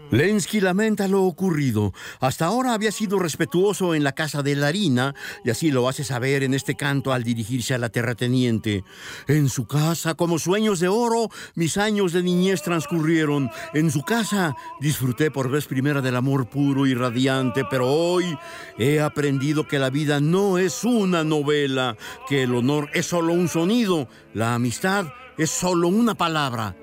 Lenski lamenta lo ocurrido. Hasta ahora había sido respetuoso en la casa de Larina, y así lo hace saber en este canto al dirigirse a la terrateniente. En su casa, como sueños de oro, mis años de niñez transcurrieron. En su casa disfruté por vez primera del amor puro y radiante, pero hoy he aprendido que la vida no es una novela, que el honor es solo un sonido, la amistad es solo una palabra.